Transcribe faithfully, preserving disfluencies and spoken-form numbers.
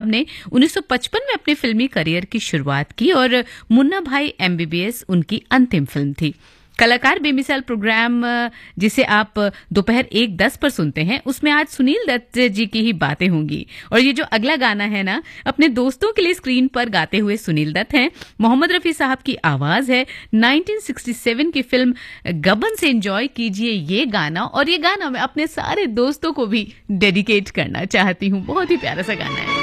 ने उन्नीस सौ पचपन में अपने फिल्मी करियर की शुरुआत की और मुन्ना भाई एमबीबीएस उनकी अंतिम फिल्म थी। कलाकार बेमिसाल प्रोग्राम जिसे आप दोपहर एक दस पर सुनते हैं, उसमें आज सुनील दत्त जी की ही बातें होंगी। और ये जो अगला गाना है ना, अपने दोस्तों के लिए स्क्रीन पर गाते हुए सुनील दत्त हैं। मोहम्मद रफी साहब की आवाज है। नाइनटीन सिक्सटी सेवन की फिल्म गबन से एंजॉय कीजिए ये गाना। और ये गाना मैं अपने सारे दोस्तों को भी डेडिकेट करना चाहती हूँ। बहुत ही प्यारा सा गाना है।